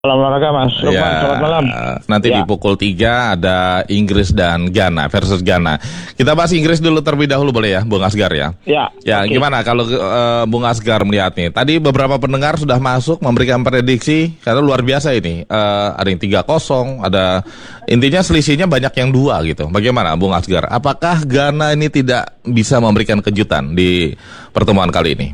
Salam olahraga Mas Lukman, Ya, selamat malam. nanti di Ya, pukul 3 ada Inggris dan Ghana versus Ghana. Kita bahas Inggris dulu terlebih dahulu boleh ya, Bung Asgar ya? ya, Ya, oke. gimana kalau Bung Asgar melihatnya? Tadi beberapa pendengar sudah masuk memberikan prediksi karena luar biasa ini. Ada yang 3-0, ada intinya selisihnya banyak yang 2 gitu. Bagaimana Bung Asgar? Apakah Ghana ini tidak bisa memberikan kejutan di pertemuan kali ini?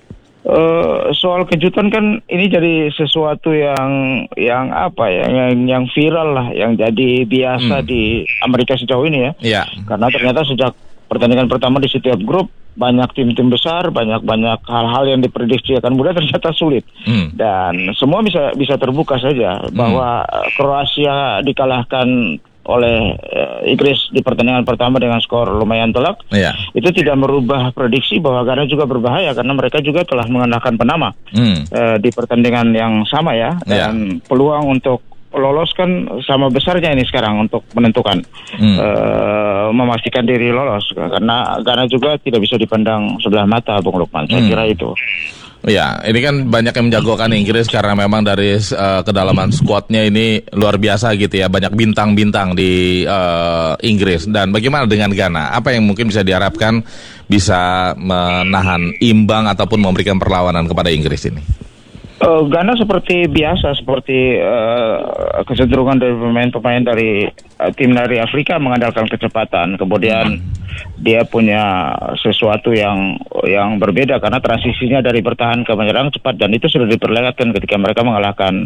Soal kejutan kan ini jadi sesuatu yang apa ya, yang viral lah, yang jadi biasa di Amerika sejauh ini ya. Ya, Karena ternyata sejak pertandingan pertama di setiap grup banyak tim-tim besar, banyak hal-hal yang diprediksi akan mudah ternyata sulit. Dan semua bisa terbuka saja bahwa Kroasia dikalahkan oleh Inggris di pertandingan pertama dengan skor lumayan telak. ya. Itu tidak merubah prediksi bahwa Ghana juga berbahaya karena mereka juga telah mengalahkan Panama di pertandingan yang sama ya. Dan peluang untuk lolos kan sama besarnya ini sekarang untuk menentukan memastikan diri lolos, karena Ghana juga tidak bisa dipandang sebelah mata, Bung Lukman. Saya kira itu. Ya, ini kan banyak yang menjagokan Inggris karena memang dari kedalaman skuadnya ini luar biasa gitu ya, banyak bintang-bintang di Inggris. Dan bagaimana dengan Ghana? Apa yang mungkin bisa diharapkan bisa menahan imbang ataupun memberikan perlawanan kepada Inggris ini? Ghana seperti biasa, seperti kecenderungan dari pemain-pemain dari tim dari Afrika mengandalkan kecepatan. Kemudian dia punya sesuatu yang berbeda karena transisinya dari bertahan ke menyerang cepat, dan itu sudah diperlihatkan ketika mereka mengalahkan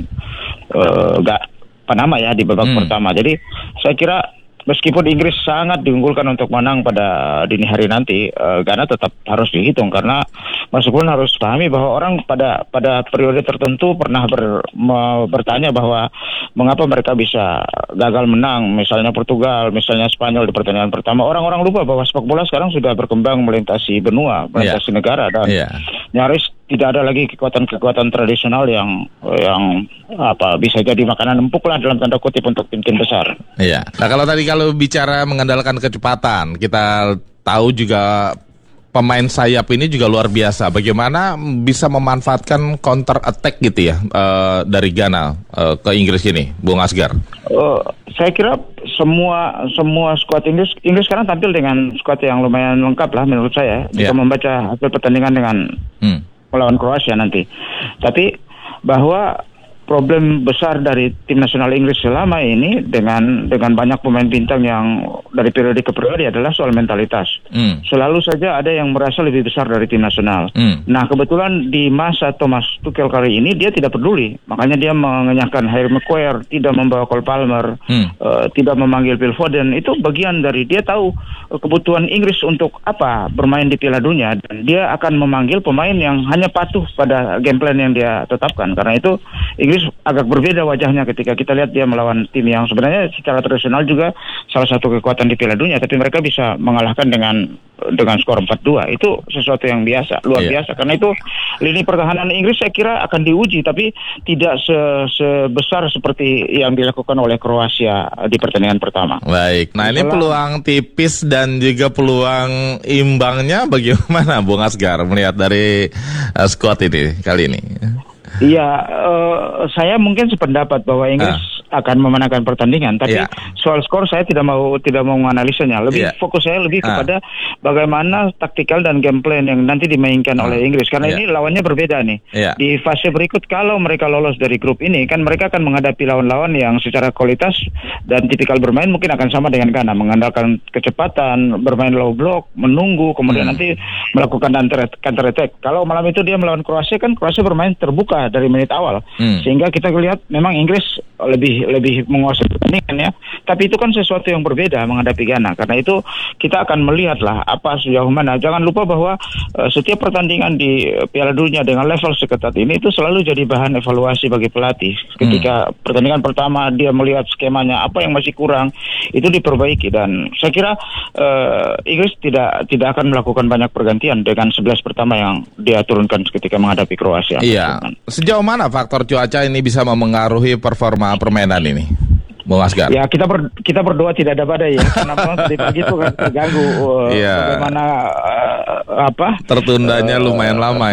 Panama ya di babak pertama. Jadi saya kira meskipun Inggris sangat diunggulkan untuk menang pada dini hari nanti, Ghana tetap harus dihitung karena Mas Gun harus pahami bahwa orang pada periode tertentu pernah bertanya bahwa mengapa mereka bisa gagal menang, misalnya Portugal, misalnya Spanyol di pertandingan pertama. Orang-orang lupa bahwa sepak bola sekarang sudah berkembang melintasi benua, melintasi negara, dan nyaris tidak ada lagi kekuatan-kekuatan tradisional yang bisa jadi makanan empuk lah dalam tanda kutip untuk tim-tim besar. Iya. Nah, kalau bicara mengandalkan kecepatan, kita tahu juga pemain sayap ini juga luar biasa. Bagaimana bisa memanfaatkan counter attack gitu ya dari Ghana ke Inggris ini, Bung Asgar? Saya kira semua skuad Inggris sekarang tampil dengan skuad yang lumayan lengkap lah menurut saya. Jika membaca hasil pertandingan dengan melawan Kroasia nanti. Tapi bahwa problem besar dari tim nasional Inggris selama ini dengan banyak pemain bintang yang dari periode ke periode adalah soal mentalitas. Selalu saja ada yang merasa lebih besar dari tim nasional. Nah, kebetulan di masa Thomas Tuchel kali ini dia tidak peduli. Makanya dia mengenyahkan Harry Maguire, tidak membawa Cole Palmer, tidak memanggil Phil Foden. Itu bagian dari dia tahu kebutuhan Inggris untuk apa bermain di Piala Dunia, dan dia akan memanggil pemain yang hanya patuh pada game plan yang dia tetapkan. Karena itu Inggris agak berbeda wajahnya ketika kita lihat dia melawan tim yang sebenarnya secara tradisional juga salah satu kekuatan di Piala Dunia, tapi mereka bisa mengalahkan dengan skor 4-2. Itu sesuatu yang biasa, luar biasa. Karena itu lini pertahanan Inggris saya kira akan diuji, tapi tidak sebesar seperti yang dilakukan oleh Kroasia di pertandingan pertama. Baik, nah ini peluang tipis dan juga peluang imbangnya bagaimana Bung Asgar melihat dari skuad ini kali ini? Iya, saya mungkin sependapat bahwa Inggris akan memenangkan pertandingan, tapi soal skor saya tidak mau menganalisanya. Fokus saya lebih kepada bagaimana taktikal dan game plan yang nanti dimainkan oleh Inggris, karena ini lawannya berbeda nih. Di fase berikut kalau mereka lolos dari grup ini, kan mereka akan menghadapi lawan-lawan yang secara kualitas dan tipikal bermain mungkin akan sama dengan Ghana, mengandalkan kecepatan, bermain low block, menunggu, kemudian nanti melakukan counter attack. Kalau malam itu dia melawan Kroasia, kan Kroasia bermain terbuka dari menit awal, sehingga kita lihat memang Inggris lebih menguasai pertandingan ya. Tapi itu kan sesuatu yang berbeda menghadapi Ghana. Karena itu kita akan melihatlah apa sejauh mana. Jangan lupa bahwa setiap pertandingan di Piala Dunia dengan level seketat ini itu selalu jadi bahan evaluasi bagi pelatih. Ketika pertandingan pertama dia melihat skemanya apa yang masih kurang, itu diperbaiki. Dan saya kira Inggris tidak akan melakukan banyak pergantian dengan 11 pertama yang dia turunkan ketika menghadapi Kroasia. Iya. Sejauh mana faktor cuaca ini bisa memengaruhi performa permainan ini? Bung Asgar? Ya kita berdoa tidak ada badai ya, karena tadi pagi itu kan terganggu bagaimana tertundanya lumayan lama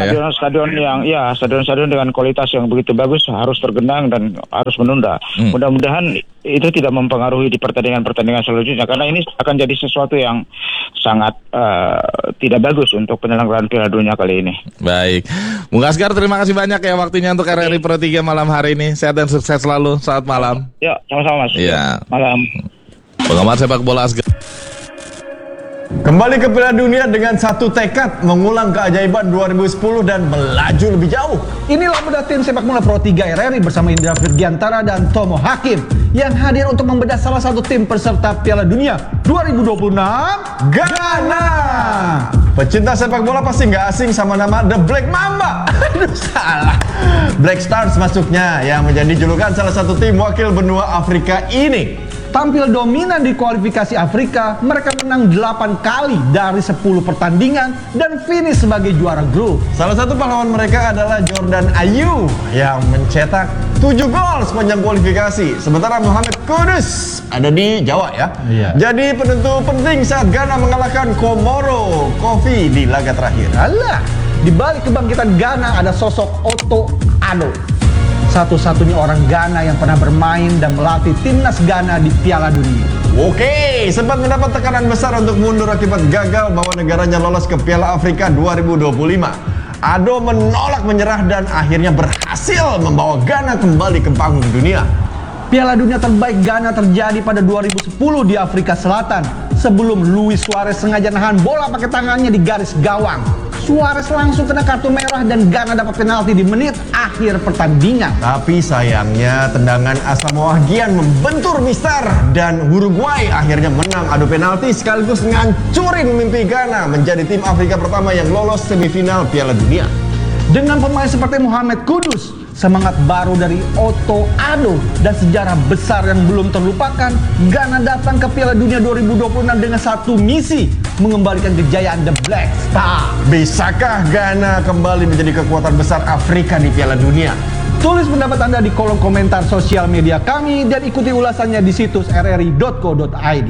stadion dengan kualitas yang begitu bagus harus tergenang dan harus menunda. Mudah-mudahan itu tidak mempengaruhi di pertandingan selanjutnya, karena ini akan jadi sesuatu yang sangat tidak bagus untuk penyelenggaraan Piala Dunia kali ini. Baik, Bung Asgar, terima kasih banyak ya waktunya untuk RRI Pro 3 malam hari ini. Sehat dan sukses selalu. Selamat malam. Ya, sama-sama Mas. Ya. Malam. Pengamat sepak bola Asgar. Kembali ke Piala Dunia dengan satu tekad mengulang keajaiban 2010 dan melaju lebih jauh. Inilah bedah tim sepak bola Pro 3 RRI bersama Indra Firgiantara dan Tomo Hakim yang hadir untuk membedah salah satu tim peserta Piala Dunia 2026, Ghana. Pecinta sepak bola pasti nggak asing sama nama The Black Mamba. Aduh, salah. Black Stars masuknya yang menjadi julukan salah satu tim wakil benua Afrika ini. Tampil dominan di kualifikasi Afrika, mereka menang 8 kali dari 10 pertandingan dan finish sebagai juara grup. Salah satu pahlawan mereka adalah Jordan Ayew yang mencetak 7 gol sepanjang kualifikasi. Sementara Mohamed Kudus ada di Jawa ya. Jadi penentu penting saat Ghana mengalahkan Komoro Kofi di laga terakhir. Alah, di balik kebangkitan Ghana ada sosok Otto Addo. Satu-satunya orang Ghana yang pernah bermain dan melatih timnas Ghana di Piala Dunia. Oke, sempat mendapat tekanan besar untuk mundur akibat gagal bawa negaranya lolos ke Piala Afrika 2025. Addo menolak menyerah dan akhirnya berhasil membawa Ghana kembali ke panggung dunia. Piala Dunia terbaik Ghana terjadi pada 2010 di Afrika Selatan sebelum Luis Suarez sengaja nahan bola pakai tangannya di garis gawang. Suarez langsung kena kartu merah dan Ghana dapat penalti di menit akhir pertandingan. Tapi sayangnya tendangan Asamoah Gyan membentur Mister dan Uruguay akhirnya menang adu penalti sekaligus ngancurin mimpi Ghana menjadi tim Afrika pertama yang lolos semifinal Piala Dunia. Dengan pemain seperti Mohamed Kudus, semangat baru dari Otto Addo dan sejarah besar yang belum terlupakan, Ghana datang ke Piala Dunia 2026 dengan satu misi, mengembalikan kejayaan The Black Star. Bisakah Ghana kembali menjadi kekuatan besar Afrika di Piala Dunia? Tulis pendapat Anda di kolom komentar sosial media kami dan ikuti ulasannya di situs rri.co.id.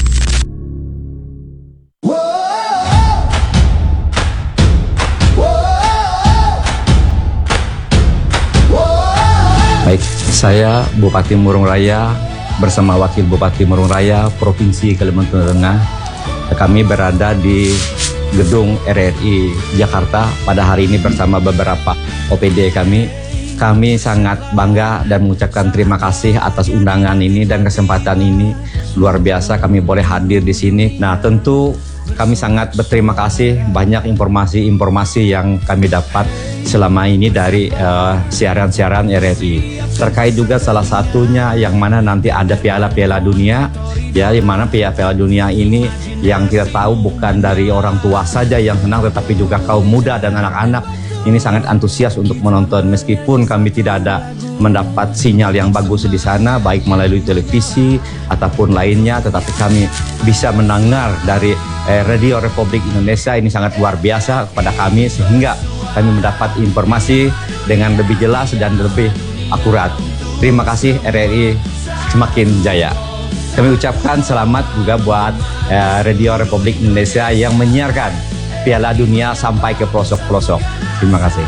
Baik, saya Bupati Murung Raya bersama Wakil Bupati Murung Raya Provinsi Kalimantan Tengah. Kami berada di gedung RRI Jakarta pada hari ini bersama beberapa OPD kami. Kami sangat bangga dan mengucapkan terima kasih atas undangan ini dan kesempatan ini. Luar biasa kami boleh hadir di sini. Nah, tentu kami sangat berterima kasih banyak informasi-informasi yang kami dapat selama ini dari siaran-siaran RRI. Terkait juga salah satunya yang mana nanti ada Piala Dunia, ya, di mana Piala Dunia ini yang kita tahu bukan dari orang tua saja yang senang, tetapi juga kaum muda dan anak-anak ini sangat antusias untuk menonton. Meskipun kami tidak ada mendapat sinyal yang bagus di sana, baik melalui televisi ataupun lainnya, tetapi kami bisa mendengar dari Radio Republik Indonesia. Ini sangat luar biasa kepada kami, sehingga kami mendapat informasi dengan lebih jelas dan lebih akurat. Terima kasih RRI semakin jaya. Kami ucapkan selamat juga buat Radio Republik Indonesia yang menyiarkan Piala Dunia sampai ke pelosok-pelosok. Terima kasih.